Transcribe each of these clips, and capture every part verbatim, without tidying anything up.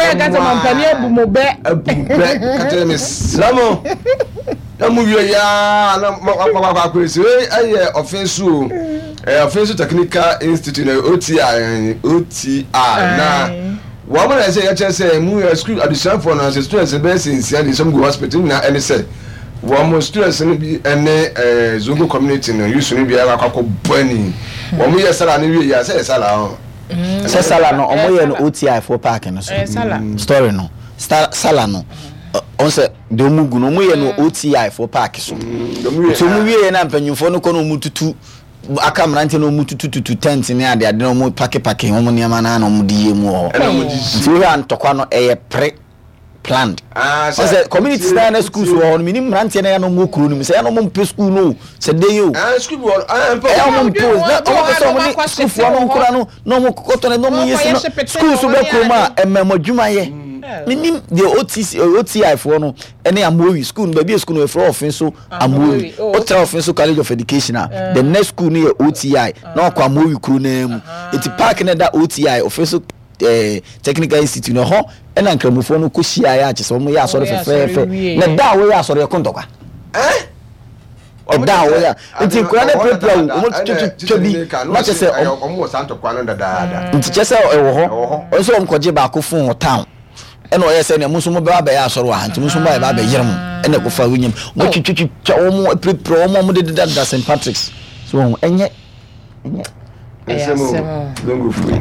ya gaza mampani abumobe abumobe katele me slamo na mu wie ya na kwa kwa kwesi aye offense o eh offense technical institute na O T I O T I na wa mo na say ya chese mu school addition for na students be since and some go hospital na any say wa mo students no bi ene eh zongo community no use no bi akwa bani wa mo ye sala no wie ya say sala o say sala no omo ye no O T I for park no so story no sala no on say de omugu no mo ye no O T I for park so so mo wie na mpanyimfo no ko no mututu akamrante no mutututu tent ne ade ade no mo pake pake ho mo niama na no mo die mu ho so we antokwa no eye pre planned ah so say community standard schools wo minim rante na ya no mo kuru ni say no mo mpe school no say dey yo ah school wo ah mpe mo mpe na o ko so mo ni school fo no nkura no no mo koto no mo yesi no school so be kuru ma ememo dwuma ye minim the O T C O T I for no any amowi school no be school no for offense so amowi o tra offense so college of education the next school no O T I na kwa amowi kuru na mu iti park na da O T I offense eh technical institute no ho ena nkramufo no ko hia ya ache so mo ya asore fefefe na da wo ya asore kontokwa eh o da wo ya iti kura na prepare o mo tutubi na che se o mo santokwa no da da iti che se e wo ho o so nkoje ba ko fun town eno oye se ne muso mo ba ba ya asore wa hanti muso ba ba ba yerem ena ko fa winyam mo twitwitwa o mo prepare o mo de da Saint Patrick's so enye enye esemo longo free.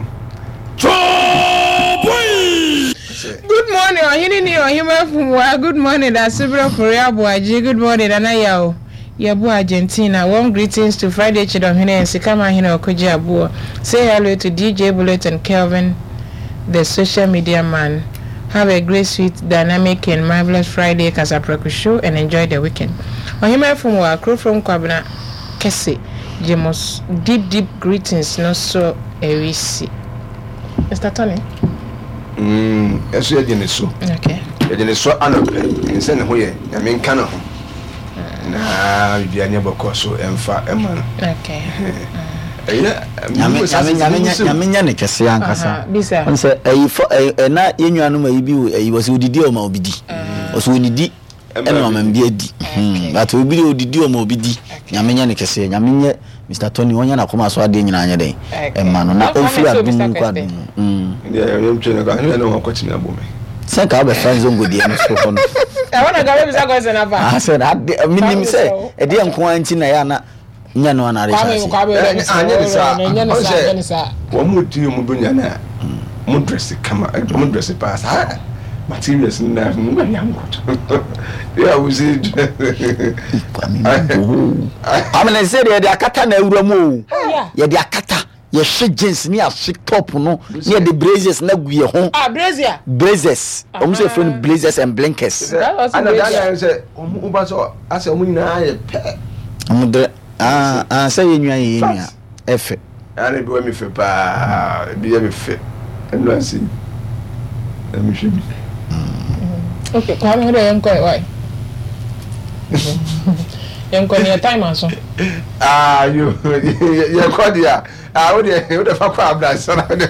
Good morning, Ohini Ohima Fumwa. Good morning, Asibra Korea Boaji. Good morning, Anayao. Yabu Argentina. Warm greetings to Friday Chidomhine and Sikama Hino Okoji Abu. Say hello to D J Bullet and Kelvin, the social media man. Have a great, sweet, dynamic, and marvelous Friday Kasapraku show and enjoy the weekend. Ohima Fumwa, crew from Kwabena Kese. Jemos deep, deep greetings, no so ewisi. Mister Tony? Mm, eso ya dine so. Okay. Ya dine so anope. Nse ne ho ye, ya menka no ho. Na bibia ne boko so emfa ema no. Okay. Eh, nyame nyame nyame nyane kese ankasa. Onse eyi fo na yenwanu ma yibi eyi wose odidi o ma obidi. Oso onidi ena o ma mbi adi. Hmm. But obidi odidi o ma obidi. Nyame nyane kese, nyame nye Mister Tony wonya na koma so ade nyina anya den. Ema no na onfiri adum kwa adum. Mm. Ndia yo mchene ka anu na wakoti na bome. Sen ka be fan zongo die no so hono. I wanna go be say go say na ba. Ah say na minim say e de nko anti na ya na nya no na recha. Anya de sa. Anya de sa. Wo mu ti mu donya na. Mu dress kama, mu dress pass. Ha. Materials na mu ba nya ngoto. Yeah, we see. I'm gonna say they are akata na ewura mu. Yeah, they akata. Ye she jeans ni a shit top no. Near the blazers na guye ho. Ah, brazier. Blazers. I'm say friend blazers and blinkers. And then say omu ba so ase omu nyina ye pe. Omu de ah ah say yenwa yenwa. Efe. Ana bi wa mi fe pa, bi ya mi fe. Enu asi. Emi she bi. Okay, come here and go why? Yam ko ni time aso. Ah, you you ko dia. Ah, we dey we dey fa kwa abda so na dey.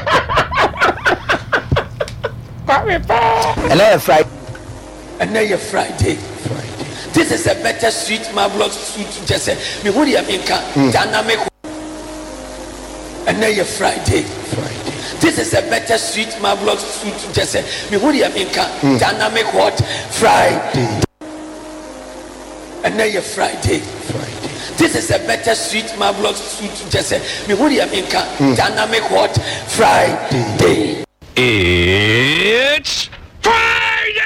Come pa. Hello Friday. And now you're Friday. Friday. This is a better sweet marvelous sweet just me who ya minka dynamic. And now you're Friday. Friday. This is a better sweet marvelous sweet just me who ya minka dynamic what Friday. And now you're Friday. Friday. This is a better sweet marvelous sweet just me who ya minka dynamic what Friday. It's Friday.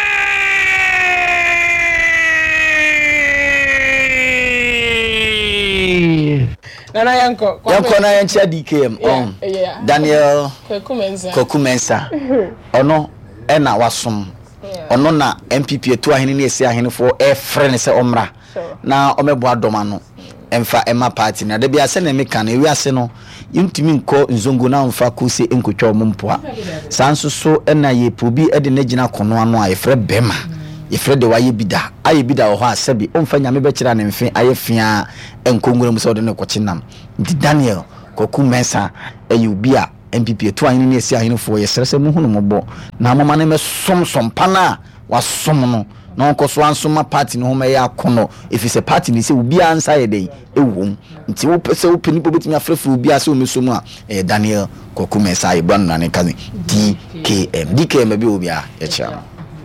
Nana yanko. Yanko na yancha D K M on. Daniel Kokumensa. Kokumensa. Ono ena wasom. Ono na M P P to ahene ne esi ahene for e friend se omra. Na omebo adoma no. Emfa ema party na de bia se na meka na ewiase no yintimi nko nzongo na mfa ko se enkotwa omumpoa. Sanso so ena ye probi e de na gina kono ano a ye fre bema. Ifre de waye bida aye bida wo ho asabi omfa nyame be kira ne mfe aye fia enkongura mu se ode ne kwochinam ndi Daniel Kokumensa e yubi a M P P to ahene ne esi ahene fo ye serese mu hunu mobo na mama ne me som som pana wa som no na onkoso ansoma party no homa ya akono if it's a party ni se obi ansa ye den ewom nti wo pese wo pani pobetimi afrefre obi ase o mesomu a eh Daniel Kokume sai bran na ne kazi D K M D K M be obi a ye cha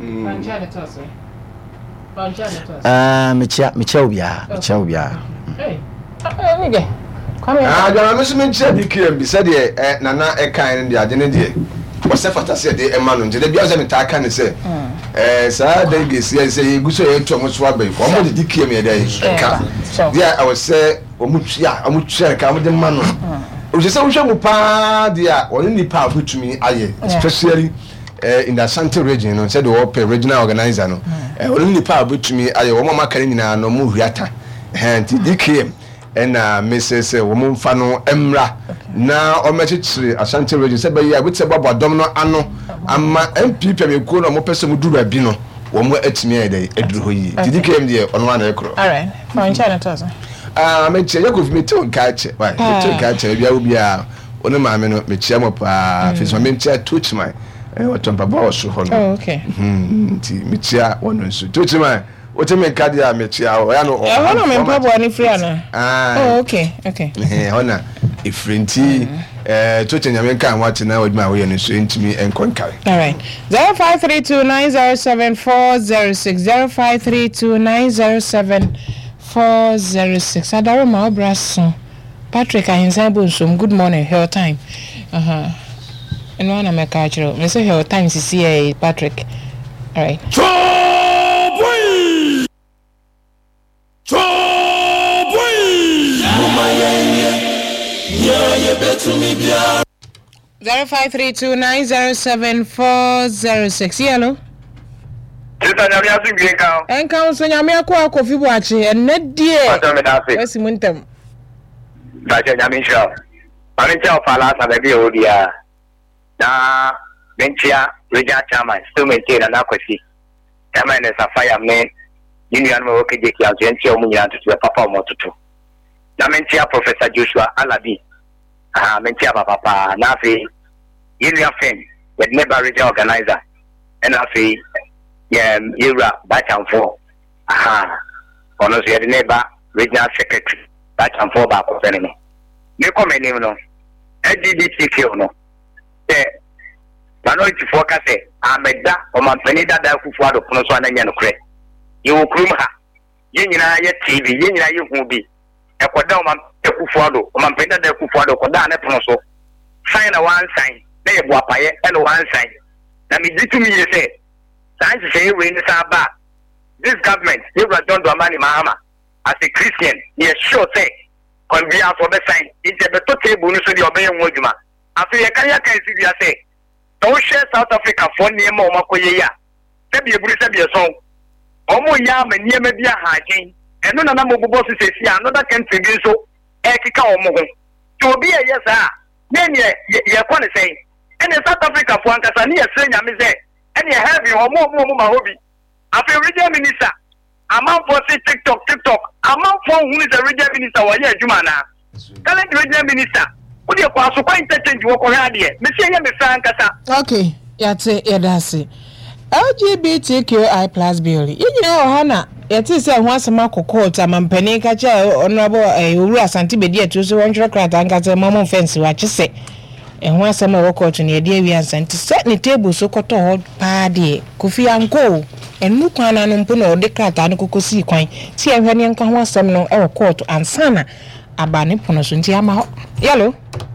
ah me cha me cha obi a me cha obi a eh nige ah jana me so me cha D K M bi se de eh nana e kan ne de ade ne de wose fatase de e ma no nje de bia se me ta kan ne se eh sa da gesi e se guso e to mo so abai ko mo de D K M e dey ka dia I was say o mu tua o mu tua ka mo de ma no o se se wo hwe mu pa dia o ni pa afutumi aye especially uh, in the Ashanti region, you know, said the regional organizer, no, only power to me. I want my carina no move yata, and D K M and uh, Missus Woman Fano Emra. Now, on message Ashanti region said, but yeah, which about Domino Anno, and my M P, me call no more person would do Rabino, one more at me a day, Edruhi. D K M there on one acre. All right, fine, China Tosa. Ah, me check with me to catch it, right? To catch it, you will be a one of my men, me chair up, if my men chair touch my. What temper boss so hono. Oh, okay. Hmm. Ti mitia wonu so. Tochi man. What me card ya mitia o ya no. Eh, hono me pabo ani free ana. Ah. Oh, okay. Okay. Eh, hono ifrenti eh tochi nyame kan wate na waduma we no so ntimi enkonkare. All right. zero five three two nine zero seven four zero six zero five three two nine zero seven four zero six. Adaro ma obraso. Patrick Ahinzabo so good morning. Her time. Uh-huh. And one of my culture, I say her time to see Patrick. All right. Chobway! Chobway! Zero five three two nine zero seven four zero six. Hello. And council Yamia Coffee watching and net dear. Yes, Muntem. That's a Yamisha. I'm in South Palasa, the Biodia. Na Benchia, Regional Chairman, still maintain an aquacy. Chairman is a fireman, Union Moki, Gentio Munya to the Papa Motutu. Na Mentia Professor Joshua Alabi, ah, Mentia Papa, Nafi, Union Fame, the neighbor regional organizer, and Nafi, Yam, Ira, Batch and Four, aha, honestly, the neighbor regional secretary, Batch and Four back of enemy. No comment, no, L G B T Q, no. Eh, minority focus eh, ameda o mampani dada kufu ado pono so ananya no kre. Ye okrum ha. Ye nyina ye T V, ye nyina ye hu bi. E koda o mampani kufu ado, o mampani dada kufu ado koda na pono so. Sign na one sign, na ye boapaye e no one sign. Na me ditu mi ye say, sign say we ni sa ba. This government, you John Dramani Mahama, as a Christian, ye sure say, kon bi aso be sign, it's a beto table no so di obey nwoduma. After you can you say, don't share South Africa for near Moma Koya. Sabi a Bruce Sabia song. Omo Yam and Yemedia Hacking, and none of the bosses say, another country be so, Ekika Omo. To be a yes, ah, then ye, ye, want to say, and in South Africa for Ankasania, saying, I may say, and you have your more more hobby. After regional minister, a man for TikTok, TikTok, a man for who is a regional minister, or yeah, Jumana. Current regional minister. Okay, yate yadase. L G B T Q I plus bill. You know, Hannah, it is a once a mark court, a man penny catcher, honorable a Ura Santibedia to the one crat and got a mamma fancy, what you say. And once a more court in the idea and to set the table so called old party, Kofi and go. And Mukana and Puno, the cat and Kukusi coin. See a very young can some no air court and sana. Abani Ponosunti ama yellow.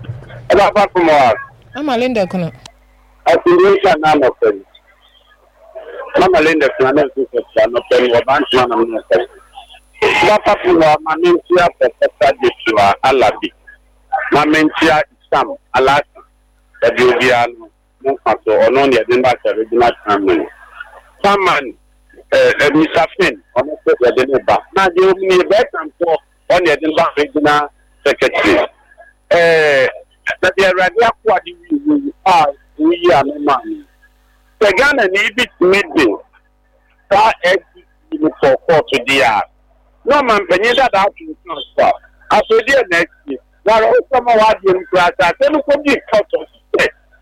I'm a Linda Kuno. I think I'm not friends. I'm a Linda Planet, I'm not telling you about one. Papa, my mentia Professor Joshua Alabi. My mentia Sam Alas, the Jovian Mufaso, or non Yadimba, the original family. Someone, Mister Finn, on the Yadimba. Now, you may bet and talk on the Yadimba regional secretary. Eh, that the radio quality are we are no money. The Ghana need it midday. That exit for court to the yard. No man, Penida out in stop. After the next year, there are also more in class. I tell you, come be cut off.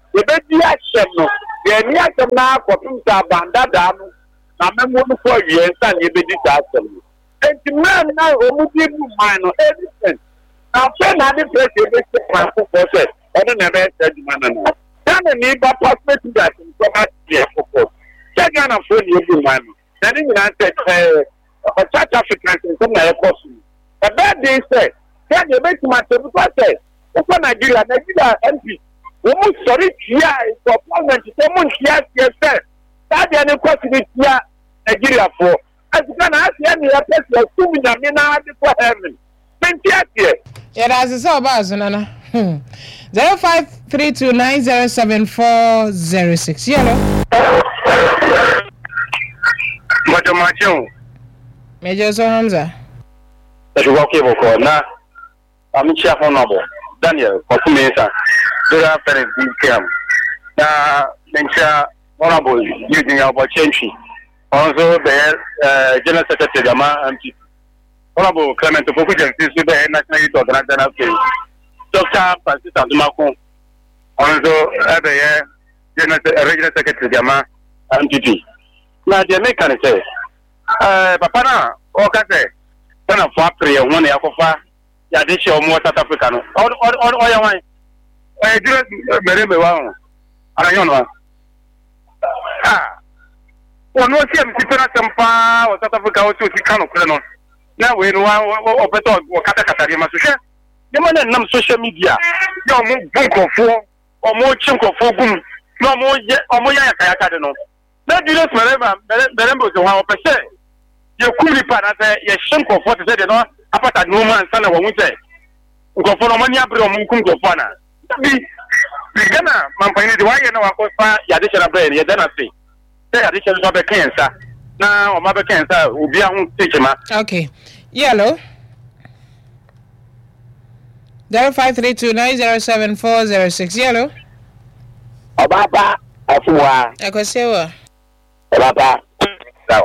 the baby action no the near them now for Pinta Bandada na memo no for years and you be disaster. And the man now who give you mine or everything. Now when I did press the my process, I don't never said man. Then the neighbor passed me that in so much here for check on a phone you do man. Then in answer uh South Africans in some other person. A bad day said, can you make my table say? Opa Nigeria, Nigeria M P. We must sorry here for parliament to come here yourself. That the question is here Nigeria for. As you can ask any person to sue me now for heaven. Here. Yeah, that's it's all about Nana. Zero five three two nine zero seven four zero six. Yellow. Madam Macho. Major So Hamza. That's what okay for now. I'm Chief Honorable Daniel Kokumesa. Good afternoon, B K M. Now, Mencha Honorable using our opportunity. Also, the uh, General Secretary Gama M P. Honorable Clement Opoku is the National Youth Organization. Doctor Francis Azumako. Also, the General Regional Secretary Gama M P. Now, the American say, uh, Papa, okay, son of Fapri, one year for far. Ya de show more South Africa no or or or or ya wan eh dire mere me wa ara yon wa ah ono si am tipena sempa o South Africa o si kanu kure no na we no o beto o kata kata ri ma so hwe de mo na nam social media ya o mo bunkofo o mo chinkofo gum na mo ye o mo ya ya kaya kade no na dire mere ma mere mbo so wa o pese ye kuri pa na se ye chinkofo te se de no apata no man sana wo nwute nkofo no mani abre o munku nkofo na bi bi gana mampani de waye na wakofa ya de chera brain ye dana se se ya de chera so be kensa na o ma be kensa obi ahun techema. Okay, yellow. Zero five three two nine zero seven four zero six. Yellow. Obaba afuwa Ekosewa. Obaba so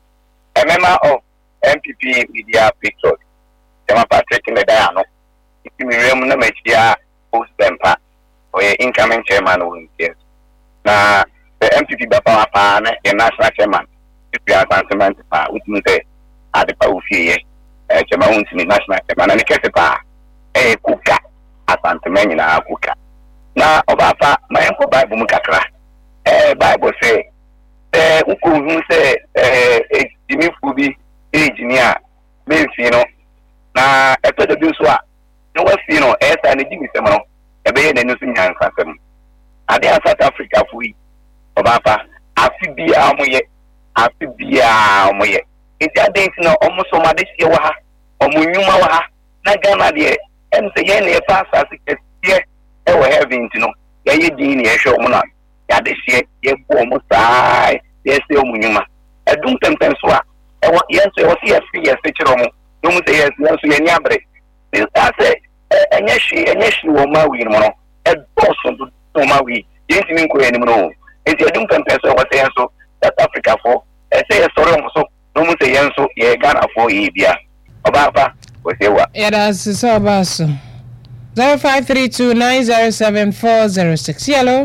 a member of M P P Media Pictures. Jama Patrick Medano. If you remember na mechia post bempa or incoming chairman of the na the M P P bapa pa na the national chairman. If you are sentiment pa which means at the Paufi eh Jama unti national chairman and the pa eh kuka asantment na kuka. Na obapa my uncle Bible mu kakra. Eh Bible say eh uku say eh Jimmy Fubi engineer Benfino na eto de bi so a no wasi no e sa na jimi sem no e be ye na nusu nyan fasem ade South Africa fu obapa afi bia moye afi bia moye enti ade nti na omo so ma de sie wa ha omo nyuma wa ha na Ghana de em se ye na e fa asase kesie e wo heaven nti no ye ye din na ye hwe omo na ya de sie ye bo omo sai ye se omo nyuma edum tempem so a yes, I was here three years. No one say yes, no, so any abre. I say, and yes, she and yes, she will marry no more. A boss to marry. Yes, you mean, no. It's a young person was saying so. South Africa for. I say, sorry, so no one say yes, so yeah, Ghana for India. Obaba, we say what? Yeah, that's so about so. Zero five three two nine zero seven four zero six. Yellow.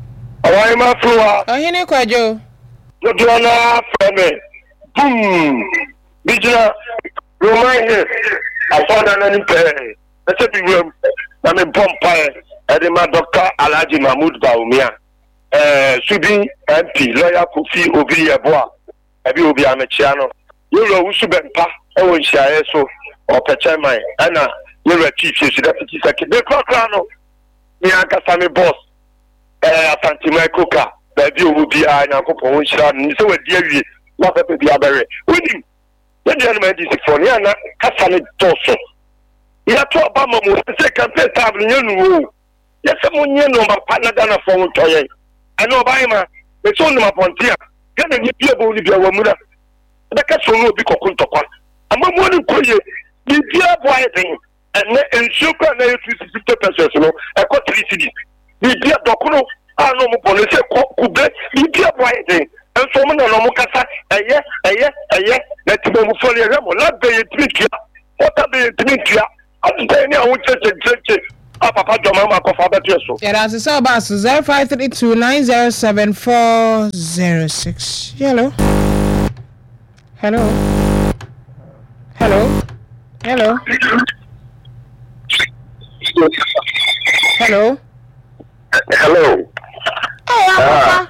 Awai mafua. Oh, hini kwa jo. No, do not friend. Boom! Bijna, remind me. I found an enemy. I said to him, I'm a bumpire. I did my doctor Alaji Mahmoud Baumia. Uh, Sudi M P, lawyer Kofi Obi Yeboah. Ebi Obi Amechiano. You know who should be pa. I will share so or Pechemai. Anna, you're a chief. You should deputy secretary. The clock rano. Me anka sami boss. Uh, Asanti Maikoka. Baby Obi a na ko pon shira. Ni so we die na pepe bi abere wini ye de na di six for ya na kasa ne doso ya to ba mo se campaign table nyanu o ya se mo nye no ba pa na Ghana for ntoye ana obai ma e so no ma pontia Ghana ni bia bo ni bia wa mu da da ka so no obi kokun tokwa ama mo ni koye ni bia bo ayi den ene ensu kwa na two hundred fifty pesos no e ko three cedis ni bia dokuno ano mo police ko kube ni bia bo ayi den and so many no mukasa eye eye eye na tibo mu foli remo la be yitmikia what be yitmikia am be ni awon cheche cheche papa joma ma ko fa beto so yeah that's so about zero five three two nine zero seven four zero six. Hello hello hello hello hello hello oh papa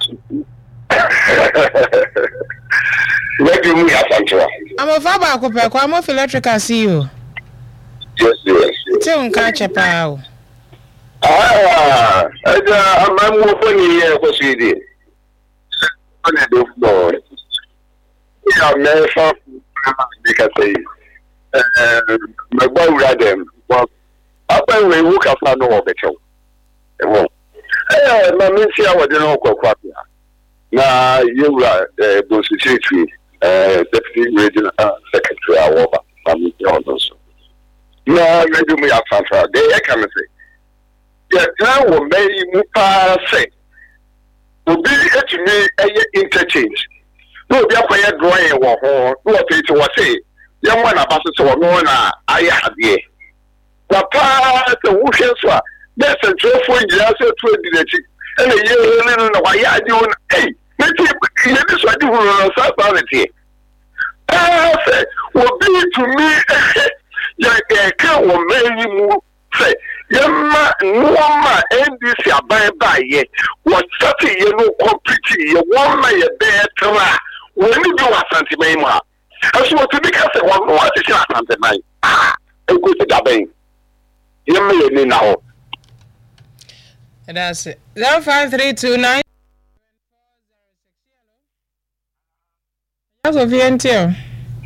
let me have something. I'm a faba ko pe ko am of electrical C E O. Yes, yes. Ti un ka chepa o. Ah, aja I'm more funny here for Sweden. On the floor. Yeah, me fa because say eh me gba ura dem. But apa we work after no obecho. Eh, eh, ma me see how dey no kwakwa. Na yewura eh bo secretary eh deputy regional secretary awoba family also. Na me do me afanfa. Dey e kan say. Yeah, now we may mu pa say. Obi etimi eye interchange. No be akoye drawing wo ho. No o tete wo say. Ye mo na baso so no na aye ade. Na pa se wo hwe so a. There's a traffic jira so to di na chi. Ene ye no na wa ya ade won. Hey, me ti ye bi so ade hu no so ba ti. Ah, say obi to me ya ke ka wo meyi mu say yema nuoma N D C abai ba ye wo sati ye no complete ye wo ma ye betra wo ni bi wa santi mai ma aso wo tibi ka se wo no wa ti sha santi mai ah e ko ti da ben yema ye ni na ho. That's it. zero five three two nine That's of V N T. Yeah.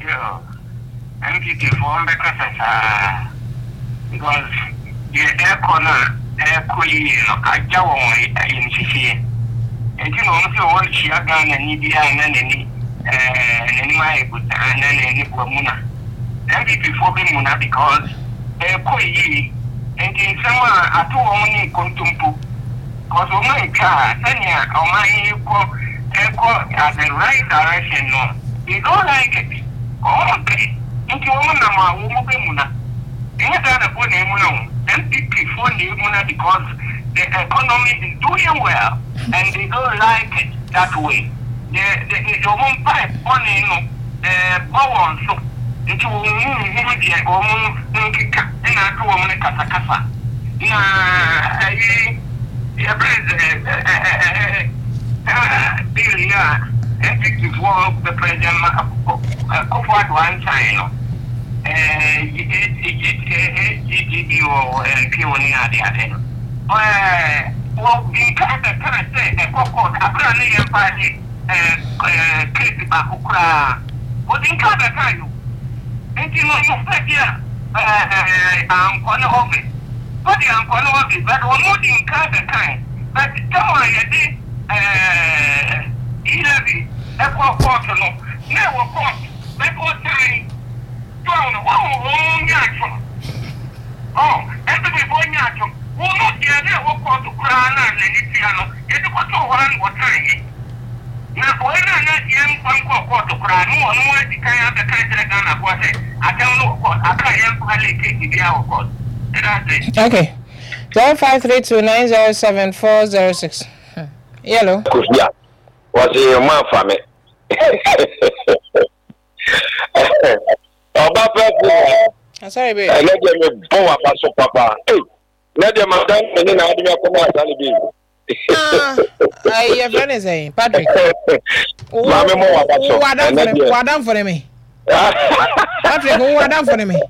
M P T for because because the air corner air cooling I jaw in Sisi. And you know, if you want to gun and need and any any my good and any Muna. M P T for being Muna because air cooling and in someone at two only contumpu. Because on my car, Sanya, on my echo at the right direction, no. They don't like it. Oh, okay. Into one of my Muna. Any other phone name, M P P phone name, because the economy is doing well and they don't like it that way. The the one pipe on in the power so into the woman and I do woman Casa Casa. Yeah, yeah, and before the president covered one time, well, the kind of kind of say, a cocoa, a brand new party, a case about Ukra. What in kind of time? And you know, you said, yeah, I'm going to hold it. But I'm going to hold it, but we're not in kind of time. But come on, you did. Eleven, that's what quarter no. Now we're caught. That's what time. Down the whole natural. Oh, everybody born natural. We're not there. Now we're caught to crown and any piano. It's what to one what time. Now, when I'm not young, one caught to crown. No one wants to carry out the kind of gun. I don't know what I can't probably take the hour call. That's it. Okay. zero five three two nine zero seven four zero six. Yellow. Yeah. Was your man for me? Oh, Papa. I'm sorry, baby. I let them go up so Papa. Hey, let them have done and then I didn't come out and Ah, your friend is saying, Patrick. Mamma, what done for me? Patrick, who are done for me?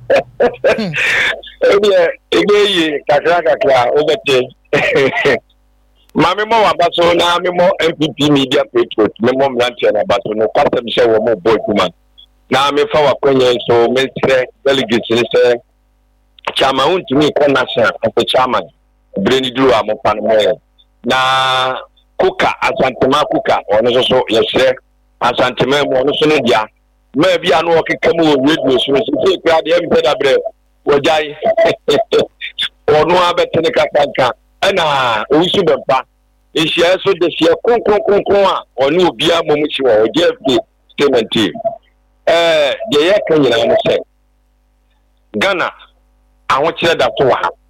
Again, Kakraka over there. Mammy Mo Abaso, now Memo M P P Media Patriot, Memo Lantian Abaso, no custom show more boy woman. Now me for a queen, so Mister Delegates, Chairman to me, Conasha, of the chairman, Brenny Drew, I'm upon my now Kuka, Asantema Kuka, or also, yes, sir, Asantema, or Sonodia. Maybe I know I can come over with me, so you grab the embedded or die or no other Teneca. And ah, we should have back. If she also the year, con con con con, or no beer moment or J F K statement. Eh, the year can you understand? Ghana, I want you that to have.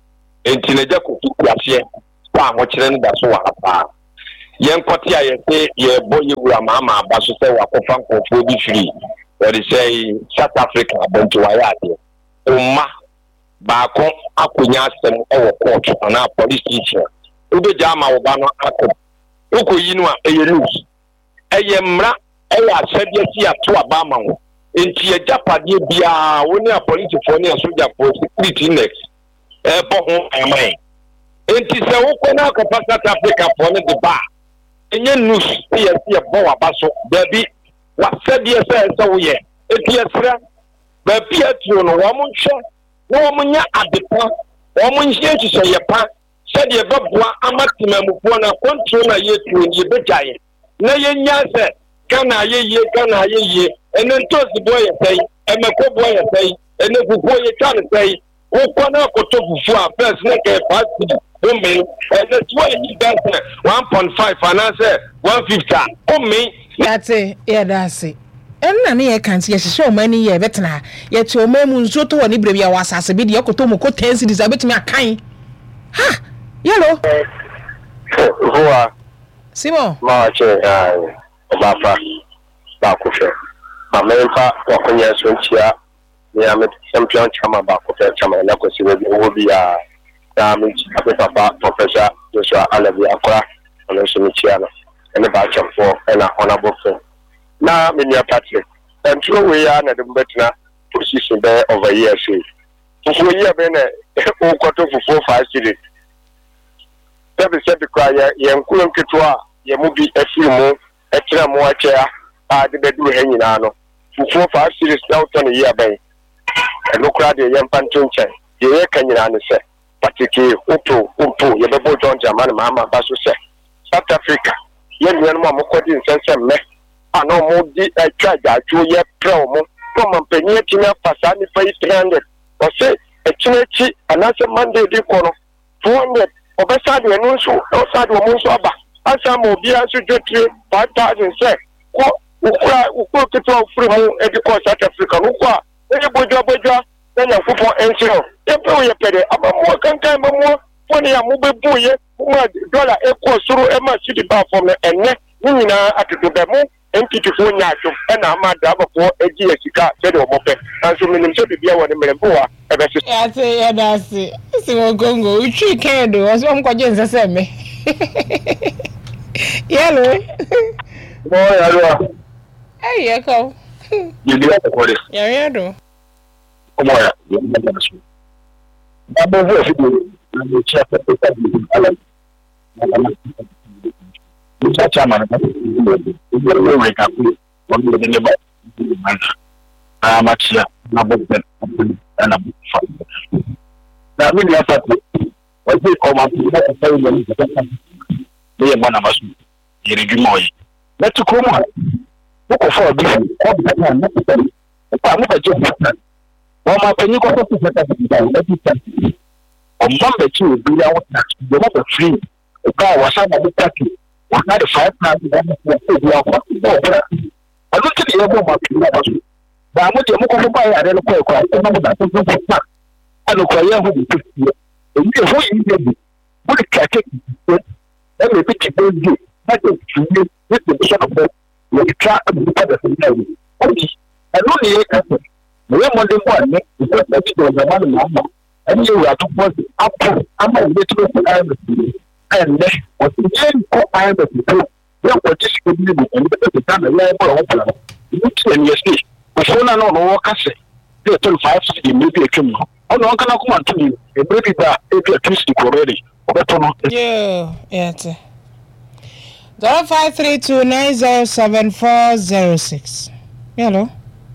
enti na ja ko kuase kwa mo kire ne da so wa pa yen kwoti a ye se ye bo ye wura ma ma ba so se wa ko fan ko fo bi free what they say South Africa bonto wa ya de umma ba ko akonya asem e wo court na police station ube jama wo ba no akọ ukoyi no a eye news eye mra eye asebia si ato aba ma wo enti e japade bia wo ne police for ne soldier for security next e bo ho amai enti se wo ko na ko South Africa for ne de ba enye news e ye si e bo wa ba so baby wa sebia se se wo ye enti esra ba bia tuo no wo mo hwe wo mo nya adepa wo mo nhye chi se ye pa said ye babua amatima mufuo na kontro na ye tuo ye bejaye na ye nya se kana ye ye kana ye ye ene ntozi boy ye sei emeko boy ye sei ene gugu ye kan sei wo kona koto fufu a first na ke fast o me ene tuo ye dance one point five ana se one fifty o me that's it yeah that's it enna ne ye kan se ye hye o mani ye betena ye to o mamu nso to woni brebi a wasase bi de yokoto mu ko ten cities abetumi akan ha yellow Whoa Simon ma che uh ba fa ba ku fe ma me fa wa ko nya so ntia ni am champion chama ba ku fe chama na ko si we wo bi ya da mi ape papa professor Joshua Alabi akora ono so mi chia no ene ba champo ena honorable friend na me nya Patrick and throw we ya na dem betina position there over here say fufu year be na o kwato fufu five series Sebi sebi kwa ye ye nkulu nketwa ye mu bi afiri mu ekyere mu akyea a de bedu he nyina no fufu fa series na uto ne ye aban eno kra de ye mpanto nkyɛn ye ye ka nyina ne se patiki upo upo ye bebo John German mama ba so se South Africa ye nua no mo kodi nsense me ana mo di atwa gaajo ye pro mo to mampanyi tina pasa ni fa three hundred o se ekyere chi anase Monday di kono two hundred obesa de enu nso o sa de o nso aba asa mo bia nso dwetire five thousand say ko ukura ukura keto ofuri ho e di ko South Africa no kwa e bojo bojo na nya kupo ensiro e pe o ye pede abamu kankan mamu foni ya mu bebu ye ma dollar e ko suru e ma sidi ba fo me enne ni nyina atoto be mu entity fo nya atwo e na ma da bafo eji esika se de o mo pe anso minim se bibia woni mremboa e be se ya se ya da se si mo gongo uchi kedo waso mo kwaje nsese me yellow boy alwa hey ya ko you do that for this ya ya do como é ba bo vo fi na mo chia pe pe ta bi ala mo cha cha ma na ko mo we ka ku mo mo de ne ba na ma chia na bo ben na bo fa na mi ya fa o ji ko ma ti na ta yi ni ta ta ni e ma na ma su yiri jumo yi na tu ko mo ko fo bi ko bi na na ta ko mo ba je ta wọ́n máa pẹ̀lú kọ́kọ́ tó fẹ́ tàbí ìgbà ìgbà tí tàbí ọ̀gbọ́n bẹ̀tí òbí àwọn tàbí ìjọba bẹ̀ fún ọ̀gá àwọn sábà ní pàkì wọ́n náà lè five thousand dollars fún ọ̀pọ̀ ìwé àwọn ọ̀gbọ́n ọ̀gbọ́n ọdún tí ìyẹn bọ̀ máa pẹ̀lú àbáṣọ. Bàámu jẹ́ mú kọ́kọ́ báyìí àrẹ lọ́kọ̀ ẹ̀kọ́ àti ọmọ ọ̀dà tó tó fún pàk alùpùpù ẹ̀yẹ́ hó bìtú sí ẹ̀ èyí èfó yìí yẹ bì wọ́n lè kí àkẹ́kì ṣe ẹ̀ lè fi kì bẹ́ẹ̀ jù láti ìtúwé ní ìpèsè ọ̀pọ̀ lè tra ẹ̀bùn padà sí ilé ìwé. Ó di ẹ̀lú nìyẹn kẹsẹ̀ we want them one ne because that is the man mama and you are to put up am a little bit and then what you go I am the people we are just going to be and the time we are going to you can you see before na no no kase they tell five city maybe a kum oh no can come to you a baby that if you twist already obeto no yeah yeah zero five three two nine zero seven four zero six hello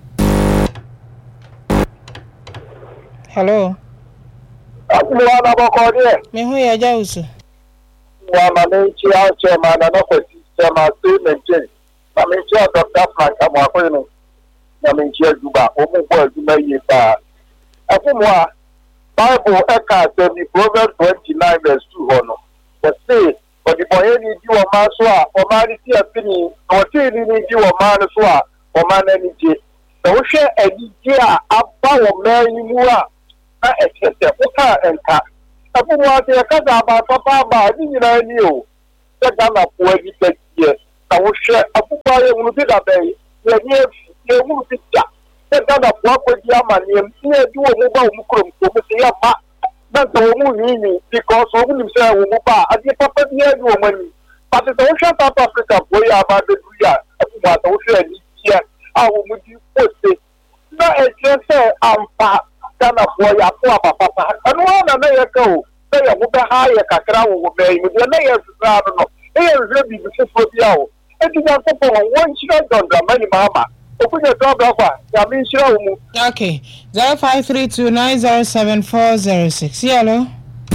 hello Abuwa na boko die me hu ya jausu wa ma me chi a che ma na no ko si ma se maintain ma me chi a doctor Frank amwa ko ni na me chi ajuba o mu bo ajuma yi ba afumu a Bible e ka se ni Proverbs twenty-nine verse two ho no o se o di boye ni di o ma so a o ma ri ti afini o ti ni ni di o ma no so a o ma na ni je o hwe adi je a aba wo ma yi mu a na ekese uka enka afu wa te ka da ba papa ba ni nyina ni o se ga na po adi tatie na wo hwe afu wa ye wonu bi da bai ye ni ye wonu bi da se ga na po akodi amane ni e di wo mu ba wo mu krom ko mu se ya ma na so wo mu ni ni because wo mu se wo mu ba adi papa ni e di wo mani but the ocean South Africa boy about the duya afu wa to hwe ni ya a wo mu di post na e je ampa kana boy afu papa anu na na ye ka o se ye mu be ha ye kakra wo be mi de na ye zura no e ye zura bi bi fo bia o e ti ja ko won chira don da mani mama o ku je do bra kwa ya mi chira wo mu. Okay, zero five three two nine zero seven four zero six. Hello.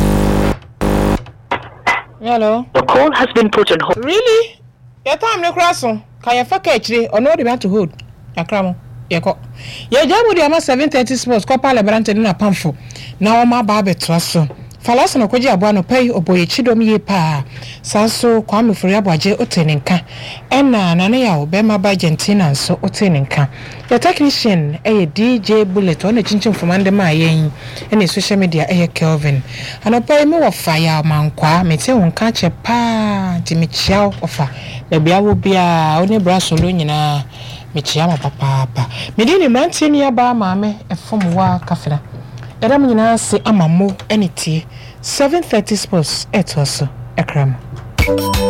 Hello. The call has been put on hold. Really? Your time no cross on. Can you fuck actually or no the man to hold? Akramo. Yeko. Ye jamu di ama seven thirty sports ko pa lebrante na pamfo. Na o ma ba beto so. Falasa no kwaji abo no pay oboye chidom ye pa. Sanso Kwame Furiabuaje oteninka. Ena na ne ya obema ba Argentina so oteninka. The technician eh D J Bullet on the chinchin from under my yen and social media eh Kelvin. And a pay me of fire man kwa me te won catch a pa Jimmy Chow offer. The bia will be a only brass na me chiama papa. Me dini mantin ya ba mame e form wa kafena. Edam nyina se amamo eniti seven thirty sports eto so ekram.